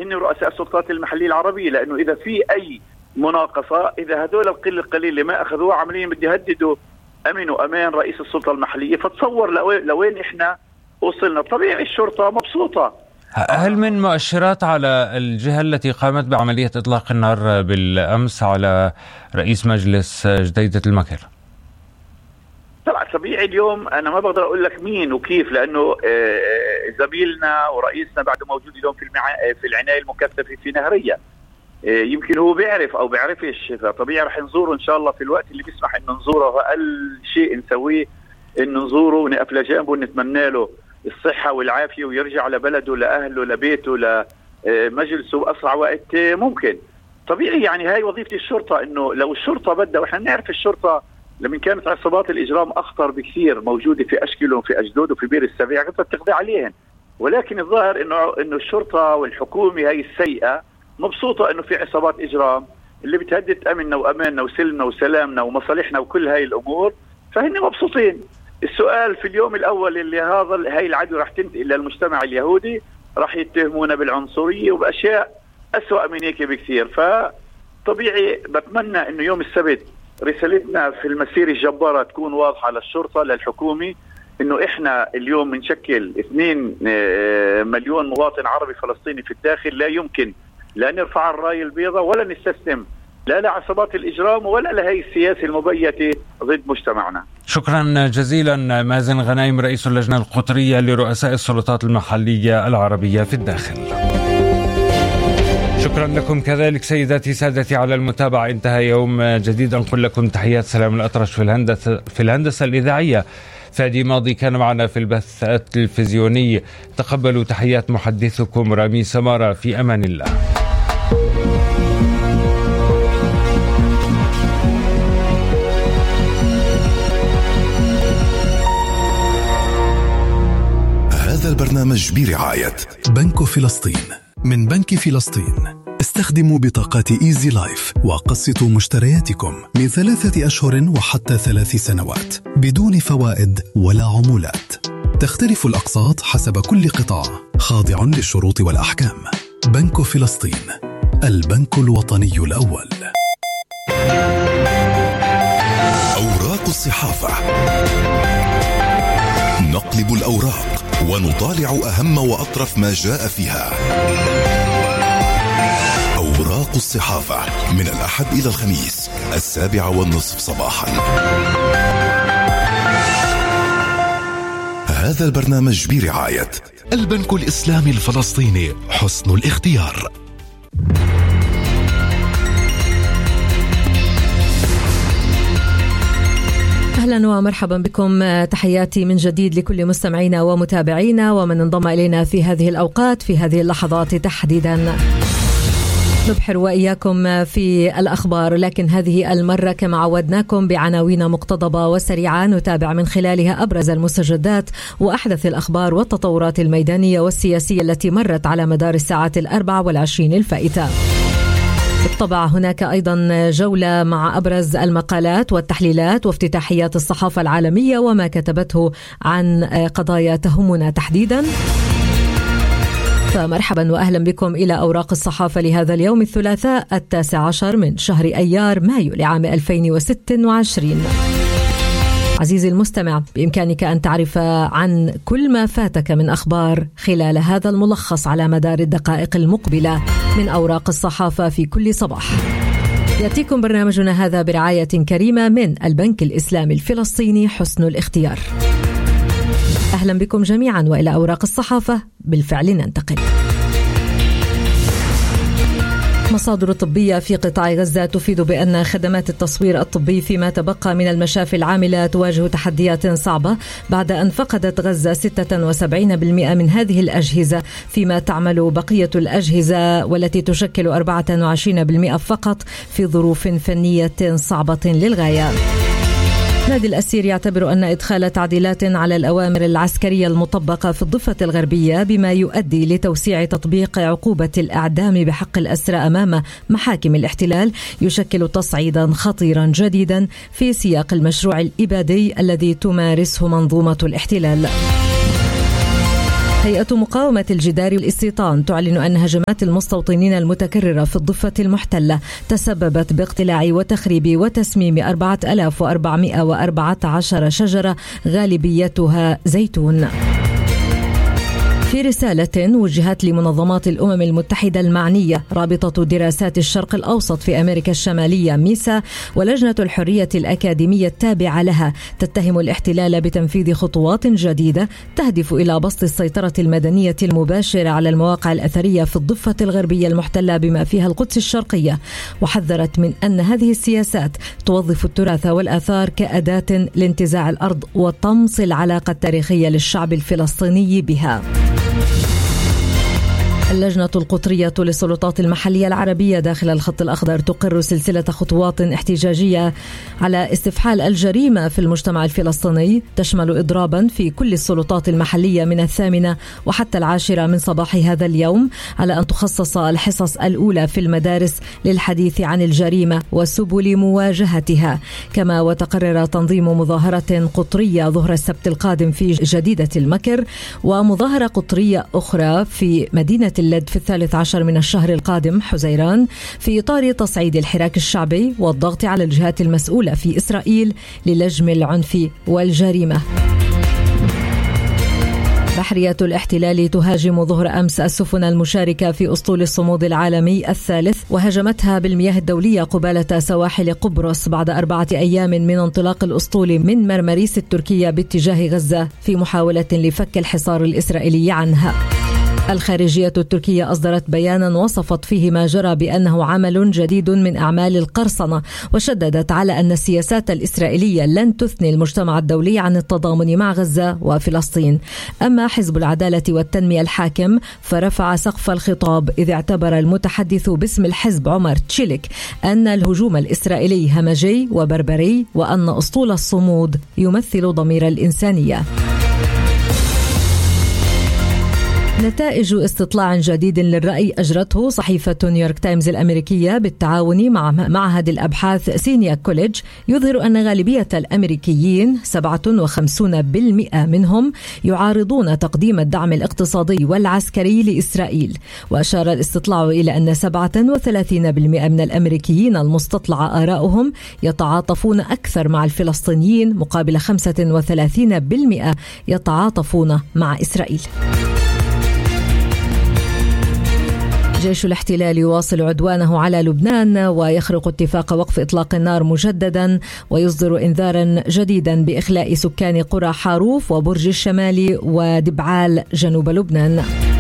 هن رؤساء السلطات المحلية العربية، لأنه إذا في أي مناقصة، إذا هدول القلة القليلة ما أخذوها عمليا بده يهددوا أمن وأمان رئيس السلطة المحلية. فتصور لوين إحنا وصلنا. طبيعي الشرطة مبسوطة. هل من مؤشرات على الجهة التي قامت بعملية إطلاق النار بالأمس على رئيس مجلس جديدة المكر؟ طبعا طبيعي اليوم أنا ما بقدر أقول لك مين وكيف، لأنه زميلنا ورئيسنا بعده موجود اليوم في العناية المكثفة في نهرية. يمكن هو بيعرف أو بيعرفش، فطبيعي رح نزوره إن شاء الله في الوقت اللي بيسمح إنه نزوره. وأقل شيء نسويه إنه نزوره ونقف لجانبه ونتمنى له الصحة والعافية ويرجع لبلده لأهله لبيته لمجلسه بأسرع وقت ممكن. طبيعي يعني هاي وظيفة الشرطة، إنه لو الشرطة بدها، وإحنا نعرف الشرطة لما كانت عصابات الإجرام أخطر بكثير موجودة في أشكلهم في أجدود وفي بير السبيع كانت تقضي عليهم، ولكن الظاهر إنه الشرطة والحكومة هاي السيئة مبسوطة إنه في عصابات إجرام اللي بتهدد أمننا وأماننا وسلمنا وسلامنا ومصالحنا وكل هاي الأمور، فهن مبسوطين. السؤال في اليوم الأول اللي هاي العدوى رح تنتقل إلى المجتمع اليهودي، رح يتهمونا بالعنصرية وبأشياء أسوأ من هيك بكثير. فطبيعي بتمنى إنه يوم السبت رسالتنا في المسيرة الجبارة تكون واضحة للشرطة للحكومة، إنه إحنا اليوم بنشكل 2 مليون مواطن عربي فلسطيني في الداخل، لا يمكن لا نرفع الراية البيضاء ولا نستسلم لا لعصابات الإجرام ولا لهي السياسة المبيتة ضد مجتمعنا. شكرا جزيلا مازن غنايم، رئيس اللجنة القطرية لرؤساء السلطات المحلية العربية في الداخل. شكرا لكم كذلك سيداتي سادتي على المتابعة. انتهى يوم جديد. أنقل لكم تحيات سلام الأطرش في الهندسة الإذاعية. فادي ماضي كان معنا في البث التلفزيوني. تقبلوا تحيات محدثكم رامي سمارة. في أمان الله. هذا البرنامج برعاية بنك فلسطين. من بنك فلسطين استخدموا بطاقات إيزي لايف وقسطوا مشترياتكم من 3 أشهر وحتى 3 سنوات بدون فوائد ولا عمولات. تختلف الأقساط حسب كل قطاع، خاضع للشروط والأحكام. بنك فلسطين، البنك الوطني الأول. أوراق الصحافة. نقلب الأوراق ونطالع أهم وأطرف ما جاء فيها. أوراق الصحافة من الأحد إلى الخميس 7:30 صباحا. هذا البرنامج برعاية البنك الإسلامي الفلسطيني حسن الاختيار. أهلا ومرحبا بكم. تحياتي من جديد لكل مستمعينا ومتابعينا ومن انضم إلينا في هذه الأوقات في هذه اللحظات تحديدا. نبحر وإياكم في الأخبار، لكن هذه المرة كما عودناكم بعناوين مقتضبة وسريعة نتابع من خلالها أبرز المستجدات وأحدث الأخبار والتطورات الميدانية والسياسية التي مرت على مدار الساعات 24 الفائتة. بالطبع هناك أيضا جولة مع أبرز المقالات والتحليلات وافتتاحيات الصحافة العالمية وما كتبته عن قضايا تهمنا تحديدا. فمرحبا وأهلا بكم إلى أوراق الصحافة لهذا اليوم الثلاثاء 19 من شهر أيار مايو لعام 2026. عزيزي المستمع، بإمكانك أن تعرف عن كل ما فاتك من أخبار خلال هذا الملخص على مدار الدقائق المقبلة من أوراق الصحافة في كل صباح. يأتيكم برنامجنا هذا برعاية كريمة من البنك الإسلامي الفلسطيني حسن الاختيار. أهلا بكم جميعا وإلى أوراق الصحافة. بالفعل ننتقل. مصادر طبية في قطاع غزة تفيد بأن خدمات التصوير الطبي فيما تبقى من المشافي العاملة تواجه تحديات صعبة بعد أن فقدت غزة 76% من هذه الأجهزة، فيما تعمل بقية الأجهزة والتي تشكل 24% فقط في ظروف فنية صعبة للغاية. نادي الأسير يعتبر أن إدخال تعديلات على الأوامر العسكرية المطبقة في الضفة الغربية بما يؤدي لتوسيع تطبيق عقوبة الإعدام بحق الأسرى أمام محاكم الاحتلال يشكل تصعيدا خطيرا جديدا في سياق المشروع الإبادي الذي تمارسه منظومة الاحتلال. هيئة مقاومة الجدار والاستيطان تعلن أن هجمات المستوطنين المتكررة في الضفة المحتلة تسببت باقتلاع وتخريب وتسميم 4414 شجرة غالبيتها زيتون. في رسالة وجهت لمنظمات الأمم المتحدة المعنية رابطة دراسات الشرق الأوسط في أمريكا الشمالية ميسا ولجنة الحرية الأكاديمية التابعة لها تتهم الاحتلال بتنفيذ خطوات جديدة تهدف إلى بسط السيطرة المدنية المباشرة على المواقع الأثرية في الضفة الغربية المحتلة بما فيها القدس الشرقية، وحذرت من أن هذه السياسات توظف التراث والآثار كأداة لانتزاع الأرض وطمس العلاقة التاريخية للشعب الفلسطيني بها. اللجنة القطرية للسلطات المحلية العربية داخل الخط الأخضر تقر سلسلة خطوات احتجاجية على استفحال الجريمة في المجتمع الفلسطيني تشمل إضرابا في كل السلطات المحلية من 8 وحتى 10 من صباح هذا اليوم، على أن تخصص الحصص الأولى في المدارس للحديث عن الجريمة وسبل مواجهتها. كما وتقرر تنظيم مظاهرة قطرية ظهر السبت القادم في جديدة المكر، ومظاهرة قطرية أخرى في مدينة اللد في 13 من الشهر القادم حزيران في إطار تصعيد الحراك الشعبي والضغط على الجهات المسؤولة في إسرائيل للجم العنف والجريمة. بحرية الاحتلال تهاجم ظهر أمس السفن المشاركة في أسطول الصمود العالمي الثالث وهجمتها بالمياه الدولية قبالة سواحل قبرص بعد 4 أيام من انطلاق الأسطول من مرمريس التركية باتجاه غزة في محاولة لفك الحصار الإسرائيلي عنها. الخارجية التركية أصدرت بيانا وصفت فيه ما جرى بأنه عمل جديد من أعمال القرصنة، وشددت على أن السياسات الإسرائيلية لن تثني المجتمع الدولي عن التضامن مع غزة وفلسطين. أما حزب العدالة والتنمية الحاكم فرفع سقف الخطاب، إذ اعتبر المتحدث باسم الحزب عمر تشيلك أن الهجوم الإسرائيلي همجي وبربري، وأن أسطول الصمود يمثل ضمير الإنسانية. نتائج استطلاع جديد للرأي أجرته صحيفة نيويورك تايمز الأمريكية بالتعاون مع معهد الأبحاث سينيا كوليدج يظهر أن غالبية الأمريكيين 57% منهم يعارضون تقديم الدعم الاقتصادي والعسكري لإسرائيل. وأشار الاستطلاع إلى أن 37% من الأمريكيين المستطلع آراؤهم يتعاطفون أكثر مع الفلسطينيين مقابل 35% يتعاطفون مع إسرائيل. جيش الاحتلال يواصل عدوانه على لبنان ويخرق اتفاق وقف إطلاق النار مجددا، ويصدر إنذارا جديدا بإخلاء سكان قرى حاروف وبرج الشمالي ودبعال جنوب لبنان.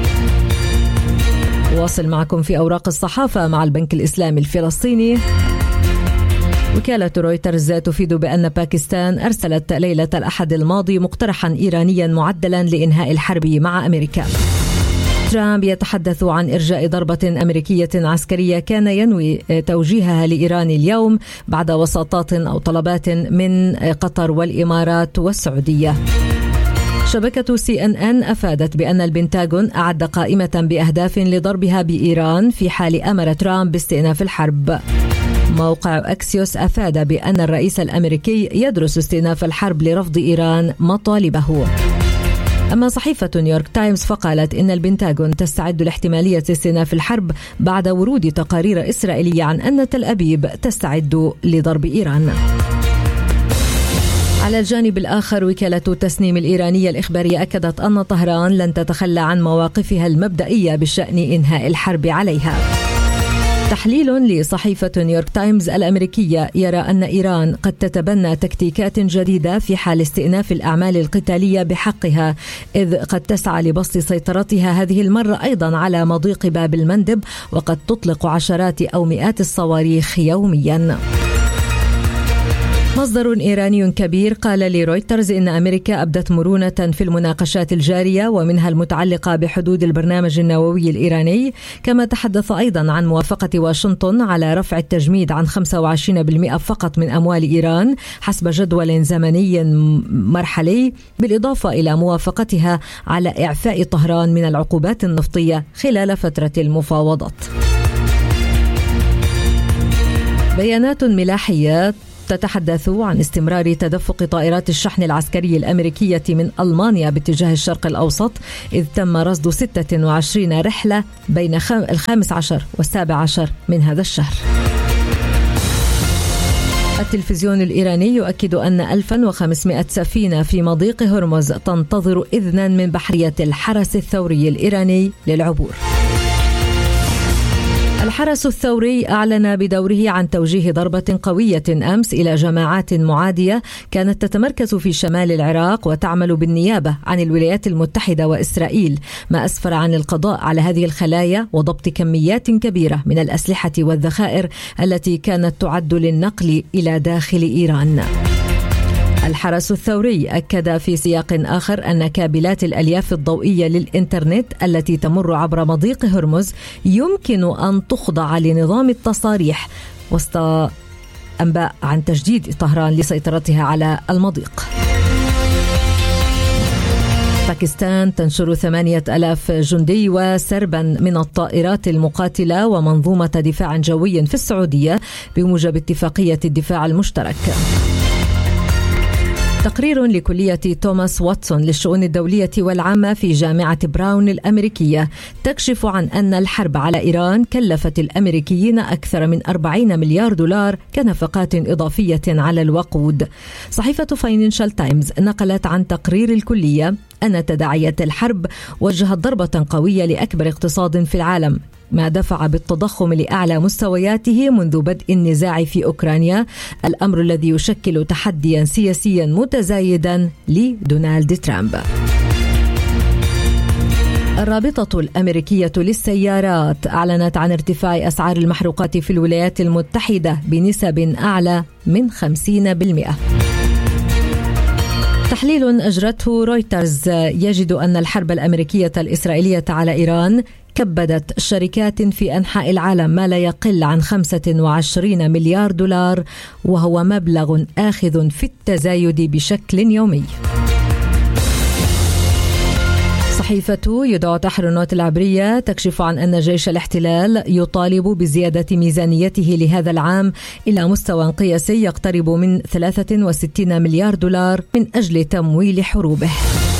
واصل معكم في أوراق الصحافة مع البنك الإسلامي الفلسطيني. وكالة رويترز تفيد بأن باكستان أرسلت ليلة الأحد الماضي مقترحا إيرانيا معدلا لإنهاء الحرب مع أمريكا. ترامب يتحدث عن إرجاء ضربة أمريكية عسكرية كان ينوي توجيهها لإيران اليوم بعد وساطات أو طلبات من قطر والإمارات والسعودية. شبكة CNN أفادت بأن البنتاغون أعد قائمة بأهداف لضربها بإيران في حال أمر ترامب باستئناف الحرب. موقع أكسيوس أفاد بأن الرئيس الأمريكي يدرس استئناف الحرب لرفض إيران مطالبه. أما صحيفة نيويورك تايمز فقالت إن البنتاغون تستعد لاحتمالية استئناف الحرب بعد ورود تقارير إسرائيلية عن أن تل أبيب تستعد لضرب إيران. على الجانب الآخر وكالة تسنيم الإيرانية الإخبارية أكدت أن طهران لن تتخلى عن مواقفها المبدئية بشأن إنهاء الحرب عليها. تحليل لصحيفة نيويورك تايمز الأمريكية يرى أن إيران قد تتبنى تكتيكات جديدة في حال استئناف الأعمال القتالية بحقها، إذ قد تسعى لبسط سيطرتها هذه المرة أيضا على مضيق باب المندب، وقد تطلق عشرات أو مئات الصواريخ يوميا. مصدر إيراني كبير قال لرويترز إن أمريكا أبدت مرونة في المناقشات الجارية ومنها المتعلقة بحدود البرنامج النووي الإيراني، كما تحدث أيضا عن موافقة واشنطن على رفع التجميد عن 25% فقط من أموال إيران حسب جدول زمني مرحلي، بالإضافة إلى موافقتها على إعفاء طهران من العقوبات النفطية خلال فترة المفاوضات. بيانات ملاحية تتحدث عن استمرار تدفق طائرات الشحن العسكري الأمريكية من ألمانيا باتجاه الشرق الأوسط، إذ تم رصد 26 رحلة بين 15 و17 من هذا الشهر. التلفزيون الإيراني يؤكد أن 1500 سفينة في مضيق هرمز تنتظر إذنا من بحرية الحرس الثوري الإيراني للعبور. الحرس الثوري أعلن بدوره عن توجيه ضربة قوية أمس إلى جماعات معادية كانت تتمركز في شمال العراق وتعمل بالنيابة عن الولايات المتحدة وإسرائيل، ما أسفر عن القضاء على هذه الخلايا وضبط كميات كبيرة من الأسلحة والذخائر التي كانت تعد للنقل إلى داخل إيران. الحرس الثوري أكد في سياق آخر أن كابلات الألياف الضوئية للإنترنت التي تمر عبر مضيق هرمز يمكن أن تخضع لنظام التصاريح، وسط أنباء عن تجديد طهران لسيطرتها على المضيق. باكستان تنشر 8000 جندي وسربا من الطائرات المقاتلة ومنظومة دفاع جوي في السعودية بموجب اتفاقية الدفاع المشترك. تقرير لكلية توماس واتسون للشؤون الدولية والعامة في جامعة براون الأمريكية تكشف عن أن الحرب على إيران كلفت الأمريكيين أكثر من 40 مليار دولار كنفقات إضافية على الوقود. صحيفة فاينانشال تايمز نقلت عن تقرير الكلية أن تداعيات الحرب وجهت ضربة قوية لأكبر اقتصاد في العالم، ما دفع بالتضخم لأعلى مستوياته منذ بدء النزاع في أوكرانيا، الأمر الذي يشكل تحديا سياسيا متزايدا لدونالد ترامب. الرابطة الأمريكية للسيارات أعلنت عن ارتفاع أسعار المحروقات في الولايات المتحدة بنسب أعلى من 50%. تحليل أجرته رويترز يجد أن الحرب الأمريكية الإسرائيلية على إيران كبدت شركات في أنحاء العالم ما لا يقل عن 25 مليار دولار، وهو مبلغ آخذ في التزايد بشكل يومي. صحيفة يدعو تحريرات العبرية تكشف عن أن جيش الاحتلال يطالب بزيادة ميزانيته لهذا العام إلى مستوى قياسي يقترب من 63 مليار دولار من أجل تمويل حروبه.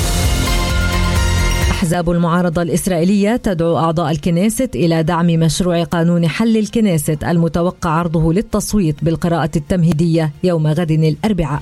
أحزاب المعارضة الإسرائيلية تدعو أعضاء الكنيست إلى دعم مشروع قانون حل الكنيست المتوقع عرضه للتصويت بالقراءة التمهيدية يوم غد الأربعاء.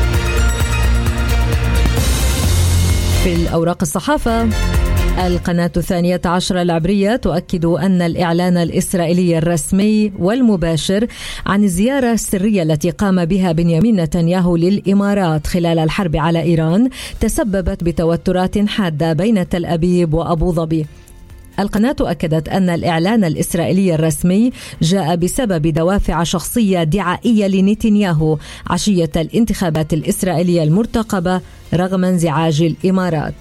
في الأوراق الصحافة، القناة 12 العبرية تؤكد أن الإعلان الإسرائيلي الرسمي والمباشر عن الزيارة السرية التي قام بها بنيامين نتنياهو للإمارات خلال الحرب على إيران تسببت بتوترات حادة بين تل أبيب وأبو ظبي. القناة أكدت أن الإعلان الإسرائيلي الرسمي جاء بسبب دوافع شخصية دعائية لنتنياهو عشية الانتخابات الإسرائيلية المرتقبة رغم انزعاج الإمارات.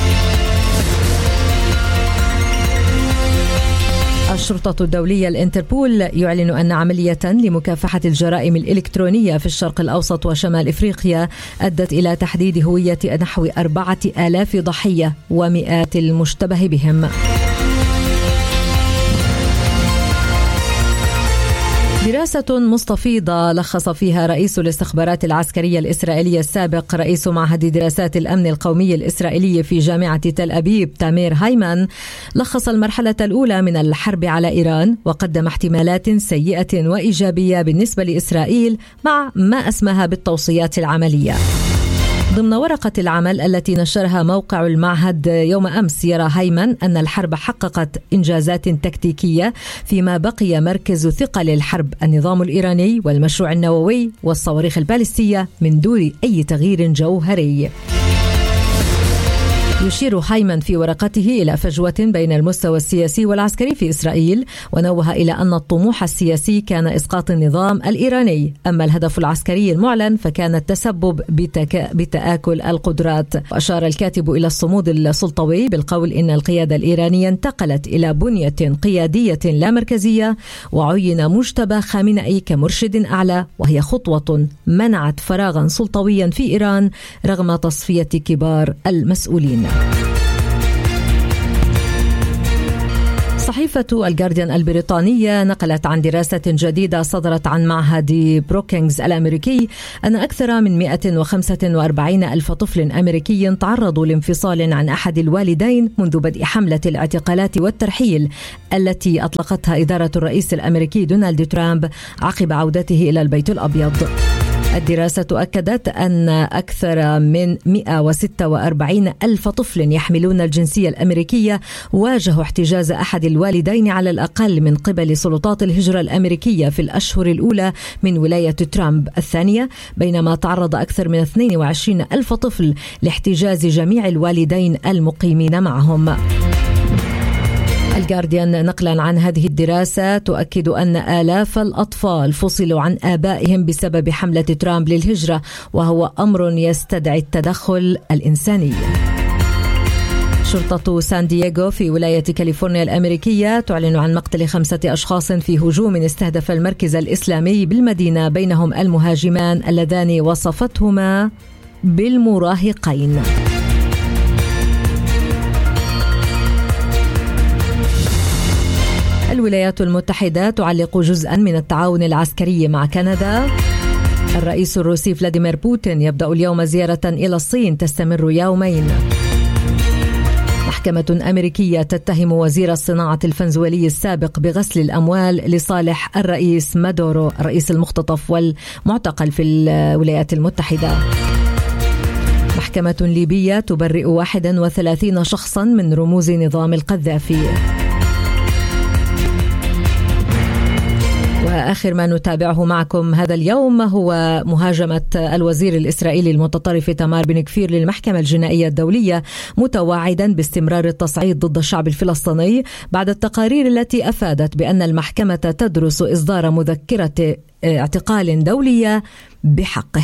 الشرطة الدولية الانتربول يعلن أن عملية لمكافحة الجرائم الإلكترونية في الشرق الأوسط وشمال إفريقيا أدت إلى تحديد هوية نحو 4000 ضحية ومئات المشتبه بهم. دراسة مستفيضة لخص فيها رئيس الاستخبارات العسكرية الإسرائيلية السابق رئيس معهد دراسات الأمن القومي الإسرائيلي في جامعة تل أبيب تامير هايمان لخص المرحلة الأولى من الحرب على إيران وقدم احتمالات سيئة وإيجابية بالنسبة لإسرائيل مع ما أسماها بالتوصيات العملية. ضمن ورقة العمل التي نشرها موقع المعهد يوم أمس، يرى هايمان أن الحرب حققت إنجازات تكتيكية فيما بقي مركز ثقل الحرب النظام الإيراني والمشروع النووي والصواريخ البالستية من دون أي تغيير جوهري. يشير هايمان في ورقته إلى فجوة بين المستوى السياسي والعسكري في إسرائيل، ونوه إلى أن الطموح السياسي كان إسقاط النظام الإيراني، أما الهدف العسكري المعلن فكان التسبب بتآكل القدرات. وأشار الكاتب إلى الصمود السلطوي بالقول إن القيادة الإيرانية انتقلت إلى بنية قيادية لا مركزية، وعين مجتبى خامنئي كمرشد أعلى، وهي خطوة منعت فراغا سلطويا في إيران رغم تصفية كبار المسؤولين. صحيفة الجارديان البريطانية نقلت عن دراسة جديدة صدرت عن معهد بروكينغز الأمريكي أن أكثر من 145 ألف طفل أمريكي تعرضوا لانفصال عن أحد الوالدين منذ بدء حملة الاعتقالات والترحيل التي أطلقتها إدارة الرئيس الأمريكي دونالد ترامب عقب عودته إلى البيت الأبيض. الدراسة أكدت أن أكثر من 146 ألف طفل يحملون الجنسية الأمريكية واجهوا احتجاز أحد الوالدين على الأقل من قبل سلطات الهجرة الأمريكية في الأشهر الأولى من ولاية ترامب الثانية، بينما تعرض أكثر من 22 ألف طفل لاحتجاز جميع الوالدين المقيمين معهم. الجارديان نقلا عن هذه الدراسة تؤكد أن آلاف الأطفال فصلوا عن آبائهم بسبب حملة ترامب للهجرة، وهو أمر يستدعي التدخل الإنساني. شرطة سان دييغو في ولاية كاليفورنيا الأمريكية تعلن عن مقتل 5 أشخاص في هجوم استهدف المركز الإسلامي بالمدينة، بينهم المهاجمان اللذان وصفتهما بالمراهقين. الولايات المتحدة تعلق جزءا من التعاون العسكري مع كندا. الرئيس الروسي فلاديمير بوتين يبدأ اليوم زيارة إلى الصين تستمر يومين. محكمة أمريكية تتهم وزير الصناعة الفنزويلي السابق بغسل الأموال لصالح الرئيس مادورو الرئيس المختطف والمعتقل في الولايات المتحدة. محكمة ليبية تبرئ 31 شخصا من رموز نظام القذافي. وآخر ما نتابعه معكم هذا اليوم هو مهاجمة الوزير الإسرائيلي المتطرف تامار بن كفير للمحكمة الجنائية الدولية، متوعدا باستمرار التصعيد ضد الشعب الفلسطيني بعد التقارير التي أفادت بأن المحكمة تدرس إصدار مذكرة اعتقال دولية بحقه.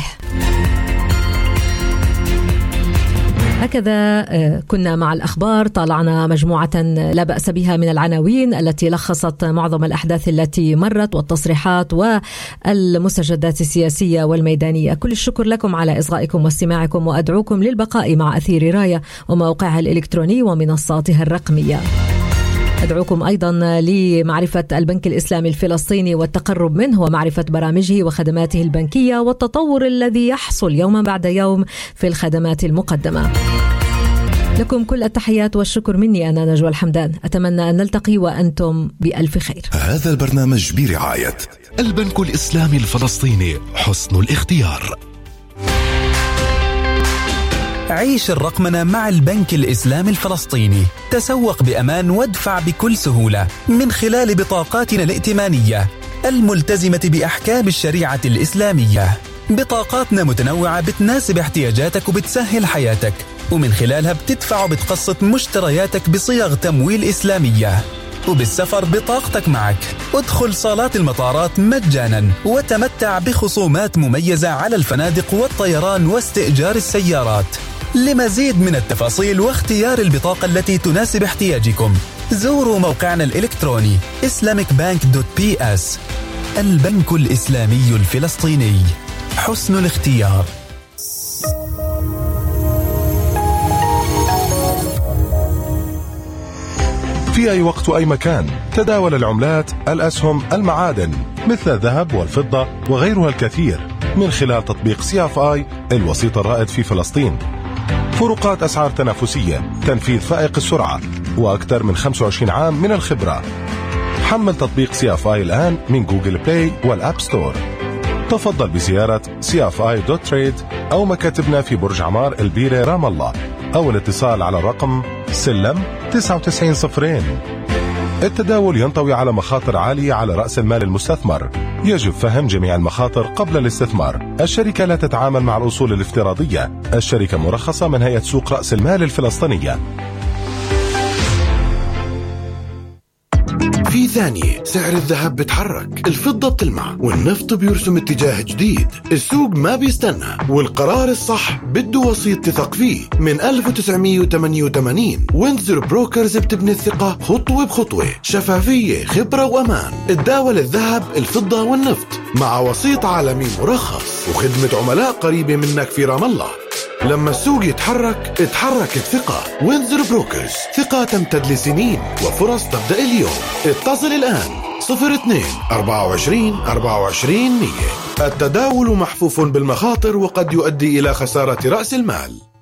هكذا كنا مع الأخبار، طالعنا مجموعة لا بأس بها من العناوين التي لخصت معظم الأحداث التي مرت والتصريحات والمستجدات السياسية والميدانية. كل الشكر لكم على إصغائكم واستماعكم، وأدعوكم للبقاء مع أثير راية وموقعها الإلكتروني ومنصاتها الرقمية. أدعوكم أيضا لمعرفة البنك الإسلامي الفلسطيني والتقرب منه ومعرفة برامجه وخدماته البنكية والتطور الذي يحصل يوما بعد يوم في الخدمات المقدمة. لكم كل التحيات والشكر مني، أنا نجوى الحمدان. أتمنى أن نلتقي وأنتم بألف خير. هذا البرنامج برعاية البنك الإسلامي الفلسطيني، حسن الاختيار. عيش الرقمنة مع البنك الإسلامي الفلسطيني. تسوق بأمان وادفع بكل سهولة من خلال بطاقاتنا الائتمانية الملتزمة بأحكام الشريعة الإسلامية. بطاقاتنا متنوعة بتناسب احتياجاتك وبتسهل حياتك، ومن خلالها بتدفع وبتقسط مشترياتك بصيغ تمويل إسلامية. وبالسفر بطاقتك معك. ادخل صالات المطارات مجانا وتمتع بخصومات مميزة على الفنادق والطيران واستئجار السيارات. لمزيد من التفاصيل واختيار البطاقة التي تناسب احتياجكم زوروا موقعنا الإلكتروني islamicbank.ps. البنك الإسلامي الفلسطيني، حسن الاختيار. في أي وقت وأي مكان تداول العملات، الأسهم، المعادن مثل الذهب والفضة وغيرها الكثير من خلال تطبيق CFI الوسيط الرائد في فلسطين. فروقات أسعار تنافسية، تنفيذ فائق السرعة، وأكثر من 25 عام من الخبرة. حمل تطبيق CFI الآن من جوجل بلاي والأب ستور. تفضل بزيارة cfi.trade أو مكاتبنا في برج عمار البيرة رام الله، أو الاتصال على الرقم سلم 9902. التداول ينطوي على مخاطر عالية على رأس المال المستثمر. يجب فهم جميع المخاطر قبل الاستثمار. الشركة لا تتعامل مع الأصول الافتراضية. الشركة مرخصة من هيئة سوق رأس المال الفلسطينية. في ثانية سعر الذهب بتحرك، الفضة بتلمع، والنفط بيرسم اتجاه جديد. السوق ما بيستنى، والقرار الصح بده وسيط تثق فيه. من 1988 وينزر بروكرز بتبني الثقة خطوة بخطوة، شفافية، خبرة وأمان. تداول الذهب، الفضة والنفط مع وسيط عالمي مرخص وخدمة عملاء قريبة منك في رام الله. لما السوق يتحرك اتحرك الثقة. وينزر بروكرز، ثقة تمتد لسنين وفرص تبدأ اليوم. اتصل الآن 02-24-24-100. التداول محفوف بالمخاطر وقد يؤدي إلى خسارة رأس المال.